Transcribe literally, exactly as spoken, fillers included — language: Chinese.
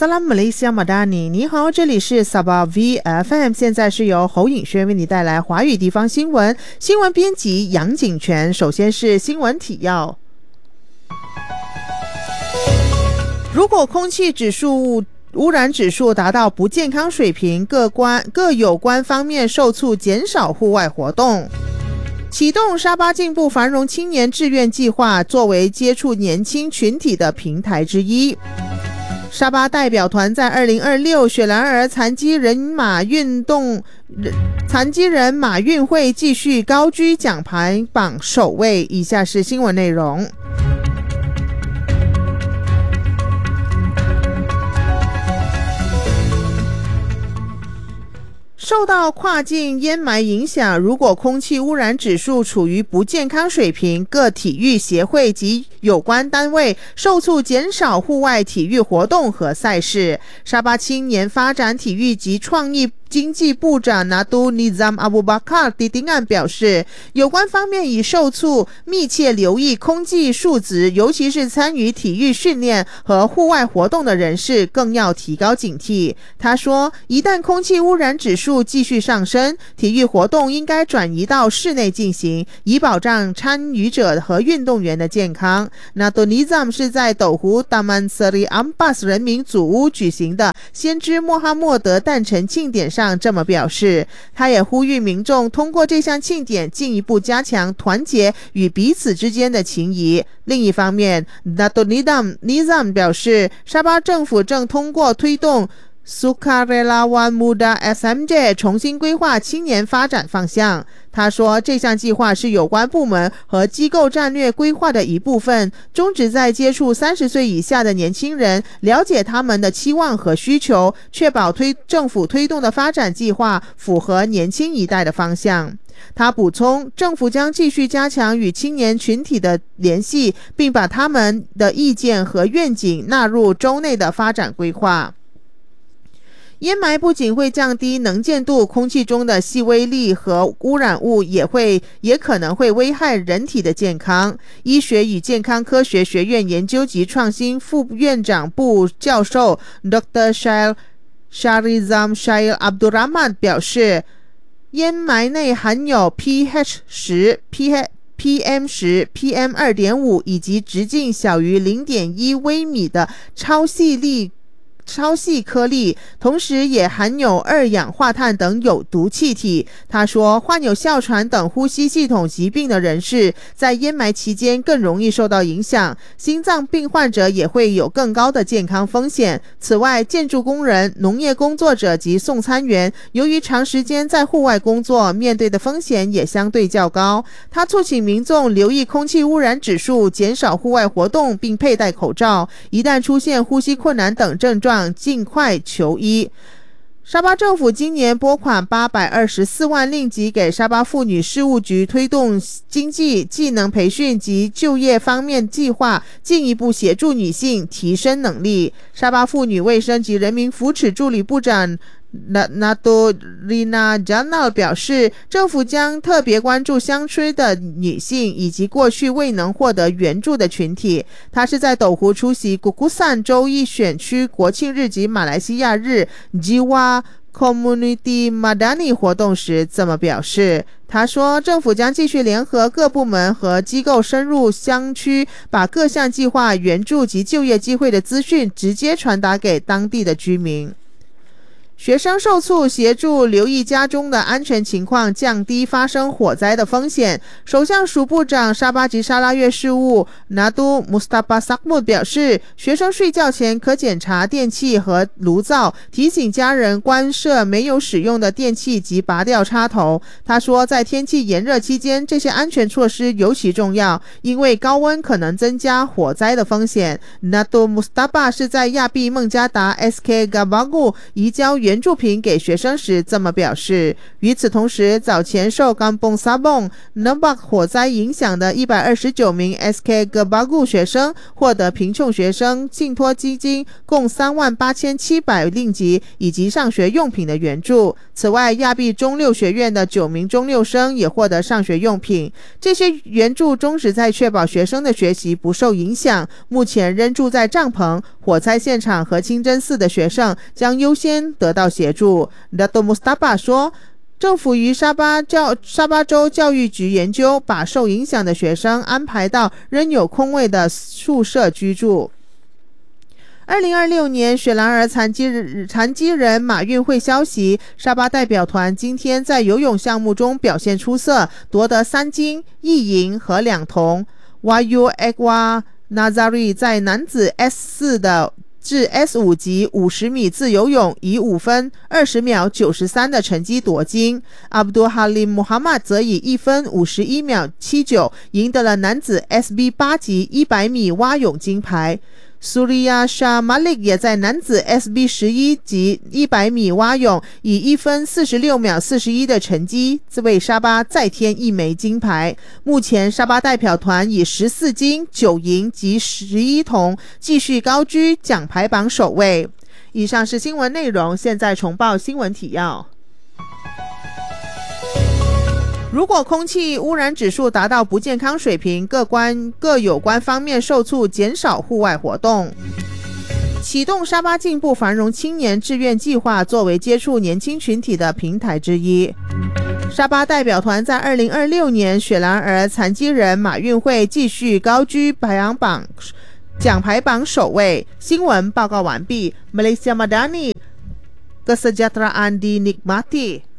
Salam Malaysia Madani， 你好，这里是 Sabah V F M， 现在是由侯颖轩为你带来华语地方新闻，新闻编辑杨景全。首先是新闻提要。如果空气指数污染指数达到不健康水平，各关各有关方面受促减少户外活动。启动沙巴进步繁荣青年志愿计划，作为接触年轻群体的平台之一。沙巴代表团在二零二六雪兰莪残疾人马运动残疾人马运会继续高居奖牌榜首位。以下是新闻内容。受到跨境烟霾影响，如果空气污染指数处于不健康水平，各体育协会及有关单位受促减少户外体育活动和赛事。沙巴青年发展体育及创意经济部长拿督尼赞阿布巴卡迪丁安表示，有关方面已受促密切留意空气数值，尤其是参与体育训练和户外活动的人士更要提高警惕。他说，一旦空气污染指数继续上升，体育活动应该转移到室内进行，以保障参与者和运动员的健康。拿督尼赞是在斗湖达曼瑟里安巴斯人民祖屋举行的先知穆罕默德诞辰庆典上这么表示。他也呼吁民众通过这项庆典进一步加强团结与彼此之间的情谊。另一方面，拿督尼赞表示，沙巴政府正通过推动Sukarelawan Muda S M J 重新规划青年发展方向。他说，这项计划是有关部门和机构战略规划的一部分，宗旨在接触三十岁以下的年轻人，了解他们的期望和需求，确保推政府推动的发展计划符合年轻一代的方向。他补充，政府将继续加强与青年群体的联系，并把他们的意见和愿景纳入州内的发展规划。烟霾不仅会降低能见度，空气中的细微粒和污染物也会也可能会危害人体的健康。医学与健康科学学院研究及创新副院长部教授 Doctor Shail Sharizam Shail Abdurrahman 表示，烟霾内含有 P H 十、P M 十、P M 二点五 以及直径小于 零点一微米的超细粒超细颗粒，同时也含有二氧化碳等有毒气体。他说，患有哮喘等呼吸系统疾病的人士在烟霾期间更容易受到影响，心脏病患者也会有更高的健康风险。此外，建筑工人、农业工作者及送餐员由于长时间在户外工作，面对的风险也相对较高。他促请民众留意空气污染指数，减少户外活动，并佩戴口罩。一旦出现呼吸困难等症状，尽快求医。沙巴政府今年拨款八百二十四万令吉给沙巴妇女事务局，推动经济、技能培训及就业方面计划，进一步协助女性提升能力。沙巴妇女卫生及人民福祉助理部长纳多丽娜加纳表示，政府将特别关注乡村的女性以及过去未能获得援助的群体。他是在斗湖出席古古散州一选区国庆日及马来西亚日 Jiwa Community Madani 活动时这么表示。他说，政府将继续联合各部门和机构深入乡区，把各项计划、援助及就业机会的资讯直接传达给当地的居民。学生受促协助留意家中的安全情况，降低发生火灾的风险。首相署部长沙巴及沙拉越事务拿督穆斯塔巴萨木表示，学生睡觉前可检查电器和炉灶，提醒家人关设没有使用的电器及拔掉插头。他说，在天气炎热期间，这些安全措施尤其重要，因为高温可能增加火灾的风险。拿督穆斯塔巴是在亚庇孟加达 S K Gabagu 移交援助品给学生时这么表示。与此同时，早前受 Kampong Sabong、Nembak 火灾影响的一百二十九名 S K Gebagu 学生获得贫穷学生信托基金共三万八千七百令吉以及上学用品的援助。此外，亚庇中六学院的九名中六生也获得上学用品。这些援助宗旨在确保学生的学习不受影响。目前仍住在帐篷、火灾现场和清真寺的学生将优先得到协助。 Dato Mustafa 说，政府与沙巴教沙巴州教育局研究，把受影响的学生安排到仍有空位的宿舍居住。二零二六年雪兰莪残疾残疾人马运会消息，沙巴代表团今天在游泳项目中表现出色，夺得三金一银和两铜。Wahyu Ekwa Nazari 在男子 S 四 的至 S 五 级五十米自由泳以五分二十秒九十三的成绩夺金。 Abdul Halim Muhammad 则以一分五十一秒七九赢得了男子 S B 八 级一百米蛙泳金牌。Surya Shah Malik 也在男子 S B 十一 级一百米蛙泳以一分四十六秒四十一的成绩为沙巴再添一枚金牌。目前沙巴代表团以十四金九银及十一铜继续高居奖牌榜首位。以上是新闻内容，现在重报新闻提要。如果空气污染指数达到不健康水平，各关各有关方面受促减少户外活动。启动沙巴进步繁荣青年志愿计划作为接触年轻群体的平台之一。沙巴代表团在二零二六年雪兰莪残疾人马运会继续高居排行榜奖牌榜首位。新闻报告完毕。Malaysia Madani Kesejahteraan dinikmati。